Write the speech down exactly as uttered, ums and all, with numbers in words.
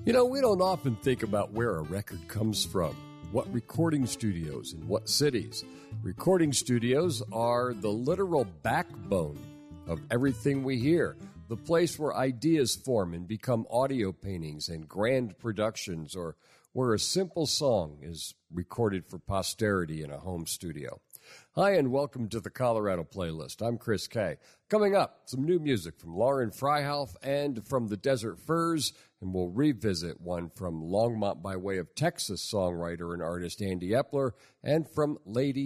You know, we don't often think about where a record comes from, what recording studios in what cities. Recording studios are the literal backbone of everything we hear, the place where ideas form and become audio paintings and grand productions, or where a simple song is recorded for posterity in a home studio. Hi, and welcome to the Colorado Playlist. I'm Chris Kay. Coming up, some new music from Lauren Freihoff and from the Desert Furs, and we'll revisit one from Longmont by way of Texas songwriter and artist Andy Epler, and from Lady